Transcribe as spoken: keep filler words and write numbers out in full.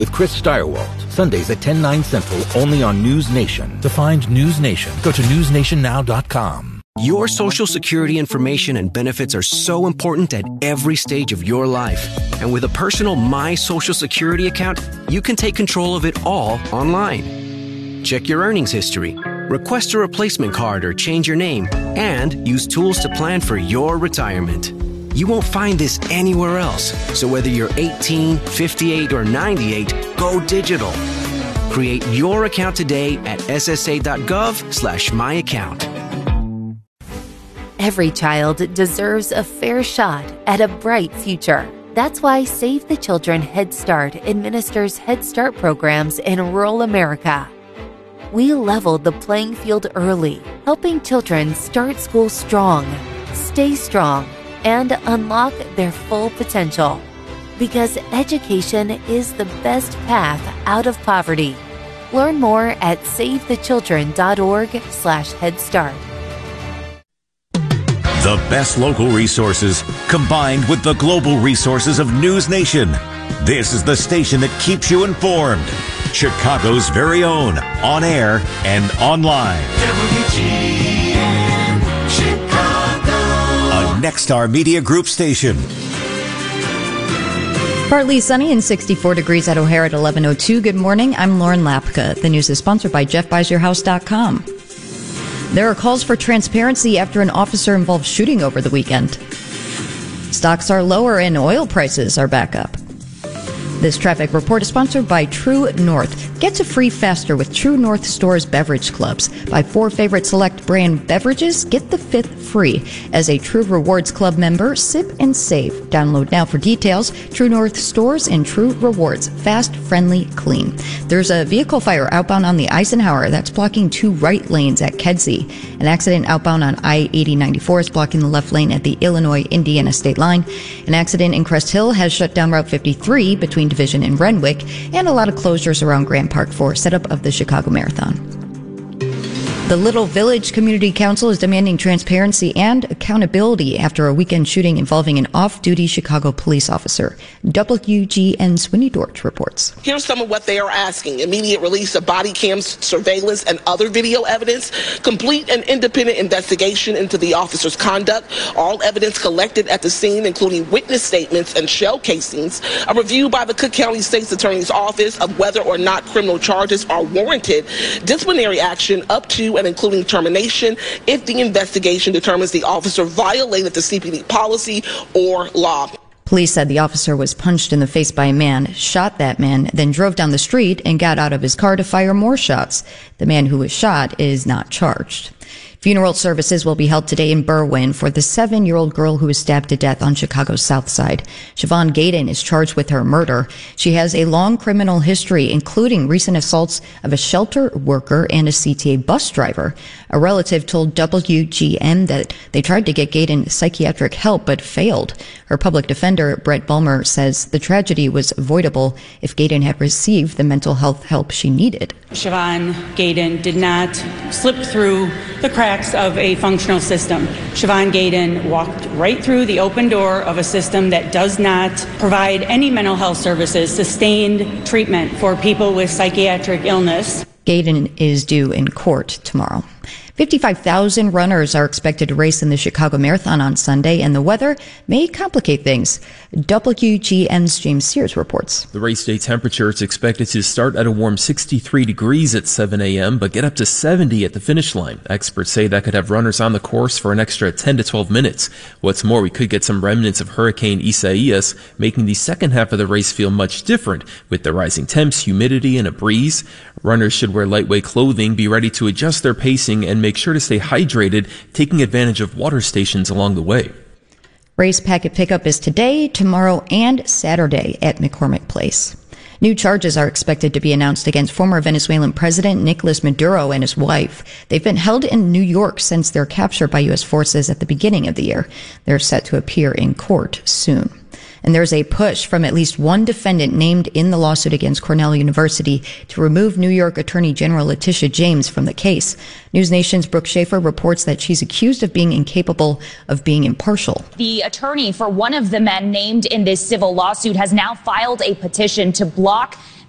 With Chris Steyerwalt, Sundays at ten, nine Central, only on News Nation. To find News Nation, go to news nation now dot com. Your Social Security information and benefits are so important at every stage of your life. And with a personal My Social Security account, you can take control of it all online. Check your earnings history, request a replacement card or change your name, and use tools to plan for your retirement. You won't find this anywhere else. So whether you're eighteen, fifty-eight, or ninety-eight, go digital. Create your account today at s s a dot gov slash my account. Every child deserves a fair shot at a bright future. That's why Save the Children Head Start administers Head Start programs in rural America. We leveled the playing field early, helping children start school strong, stay strong, and unlock their full potential. Because education is the best path out of poverty. Learn more at save the children dot org slash head start. The best local resources combined with the global resources of News Nation. This is the station that keeps you informed. Chicago's very own, on air and online. W G N Chicago. A Nexstar Media Group station. Partly sunny and sixty-four degrees at O'Hare at eleven oh two. Good morning. I'm Lauren Lapka. The news is sponsored by Jeff Buys Your House dot com. There are calls for transparency after an officer-involved shooting over the weekend. Stocks are lower and oil prices are back up. This traffic report is sponsored by True North. Get to free faster with True North Stores Beverage Clubs. Buy four favorite select brand beverages, get the fifth free. As a True Rewards Club member, sip and save. Download now for details. True North Stores and True Rewards. Fast, friendly, clean. There's a vehicle fire outbound on the Eisenhower that's blocking two right lanes at Kedzie. An accident outbound on I eighty ninety-four is blocking the left lane at the Illinois-Indiana state line. An accident in Crest Hill has shut down Route fifty-three between Division and Renwick, and a lot of closures around Grant Park for setup of the Chicago Marathon. The Little Village Community Council is demanding transparency and accountability after a weekend shooting involving an off-duty Chicago police officer. W G N's Winnie Dorch reports. Here's some of what they are asking. Immediate release of body cams, surveillance, and other video evidence. Complete and independent investigation into the officer's conduct. All evidence collected at the scene, including witness statements and shell casings. A review by the Cook County State's Attorney's Office of whether or not criminal charges are warranted. Disciplinary action up to and including termination if the investigation determines the officer violated the C P D policy or law. Police said the officer was punched in the face by a man, shot that man, then drove down the street and got out of his car to fire more shots. The man who was shot is not charged. Funeral services will be held today in Berwyn for the seven-year-old girl who was stabbed to death on Chicago's South Side. Siobhan Gaydon is charged with her murder. She has a long criminal history, including recent assaults of a shelter worker and a C T A bus driver. A relative told W G N that they tried to get Gaydon psychiatric help but failed. Her public defender, Brett Bulmer, says the tragedy was avoidable if Gaydon had received the mental health help she needed. Siobhan Gaydon did not slip through the cracks of a functional system. Siobhan Gaydon walked right through the open door of a system that does not provide any mental health services, sustained treatment for people with psychiatric illness. Gaydon is due in court tomorrow. fifty-five thousand runners are expected to race in the Chicago Marathon on Sunday, and the weather may complicate things. W G N's James Sears reports. The race day temperature is expected to start at a warm sixty-three degrees at seven a.m., but get up to seventy at the finish line. Experts say that could have runners on the course for an extra ten to twelve minutes. What's more, we could get some remnants of Hurricane Isaias, making the second half of the race feel much different, with the rising temps, humidity, and a breeze. Runners should wear lightweight clothing, be ready to adjust their pacing, and make sure to stay hydrated, taking advantage of water stations along the way. Race packet pickup is today, tomorrow, and Saturday at McCormick Place. New charges are expected to be announced against former Venezuelan President Nicolas Maduro and his wife. They've been held in New York since their capture by U S forces at the beginning of the year. They're set to appear in court soon. And there's a push from at least one defendant named in the lawsuit against Cornell University to remove New York Attorney General Letitia James from the case. News Nation's Brooke Schaefer reports that she's accused of being incapable of being impartial. The attorney for one of the men named in this civil lawsuit has now filed a petition to block